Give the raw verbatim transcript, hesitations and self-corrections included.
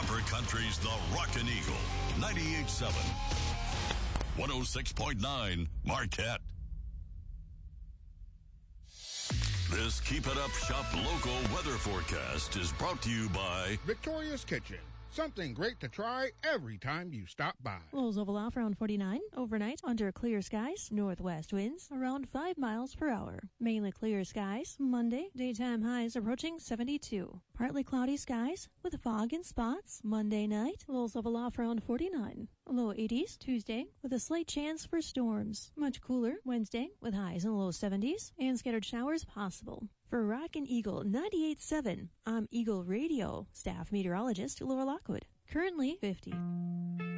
Upper Country's The Rockin' Eagle, ninety-eight point seven, one oh six point nine, Marquette. This Keep It Up Shop local weather forecast is brought to you by Victoria's Kitchen. Something great to try every time you stop by. Lows level off around forty-nine. Overnight, under clear skies. Northwest winds around five miles per hour. Mainly clear skies. Monday, daytime highs approaching seventy-two. Partly cloudy skies with fog and spots. Monday night, lows level off around forty-nine. Low eighties Tuesday with a slight chance for storms. Much cooler Wednesday with highs in the low seventies and scattered showers possible. For Rockin' Eagle ninety-eight point seven, I'm Eagle Radio staff meteorologist Laura Lockwood. Currently fifty.